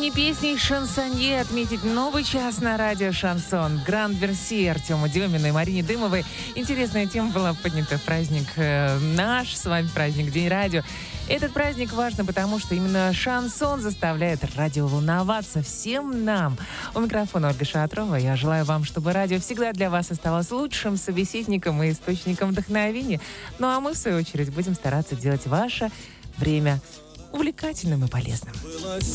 Накануне песни «Шансонье» отметить новый час на радио «Шансон». Гранд-версии Артему Демину и Марине Дымовой. Интересная тема была поднята в праздник наш, с вами праздник День радио. Этот праздник важен, потому что именно шансон заставляет радио волноваться всем нам. У микрофона Ольга Шатрова. Я желаю вам, чтобы радио всегда для вас оставалось лучшим собеседником и источником вдохновения. Ну а мы, в свою очередь, будем стараться делать ваше время увлекательным и полезным.